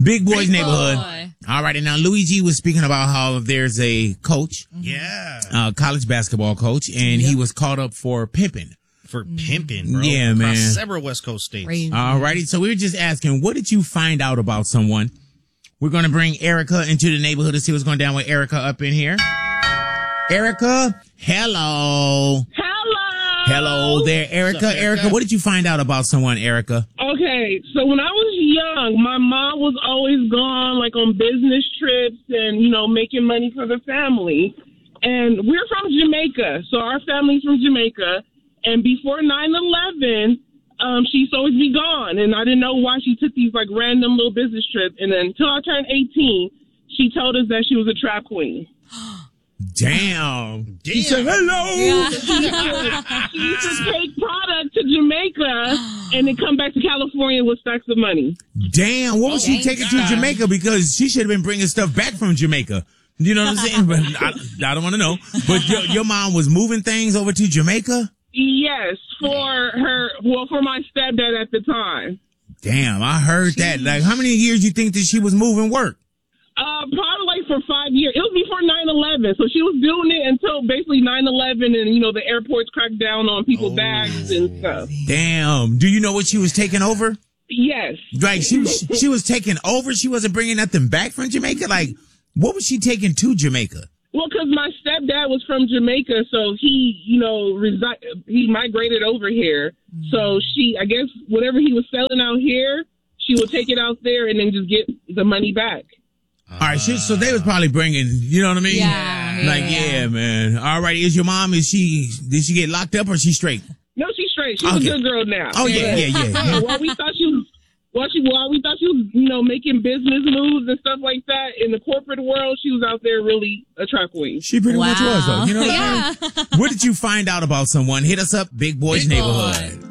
Big Boy's Neighborhood. All right, and now Luigi was speaking about how there's a coach, college basketball coach, and he was caught up for pimping. For pimping, bro. Yeah, man. Across several West Coast states. Crazy. All righty, so we were just asking, what did you find out about someone? We're going to bring Erica into the neighborhood to see what's going down with Erica up in here. Erica, hello. Hello there, Erica. What's up, Erica, what did you find out about someone, Erica? Okay, so when I was young, my mom was always gone, like on business trips and, making money for the family. And we're from Jamaica, so our family's from Jamaica. And before 9/11, she used to always be gone. And I didn't know why she took these, like, random little business trips. And then until I turned 18, she told us that she was a trap queen. Damn. She said, hello. Yeah. She used to take product to Jamaica and then come back to California with stacks of money. Damn. What was she taking to Jamaica? Because she should have been bringing stuff back from Jamaica. You know what I'm saying? But I don't want to know. But your mom was moving things over to Jamaica? Yes, for my stepdad at the time. Damn, I heard that. Like, how many years you think that she was moving work? Probably like for 5 years. It was before 9/11, so she was doing it until basically 9/11, and the airports cracked down on people's bags and stuff. Damn. Do you know what she was taking over? Yes. Like she was taking over. She wasn't bringing nothing back from Jamaica. Like, what was she taking to Jamaica? Well, because my stepdad was from Jamaica, so he, he migrated over here. So I guess whatever he was selling out here, she would take it out there and then just get the money back. All right, so they was probably bringing, you know what I mean? Yeah. Man. All right, is your mom, did she get locked up or is she straight? No, she's straight. She's a good girl now. Oh, yeah. While we thought she was, making business moves and stuff like that in the corporate world, she was out there really a trap queen. She pretty much was, though. You know what I'm saying? What did you find out about someone? Hit us up, Big Boy's Neighborhood.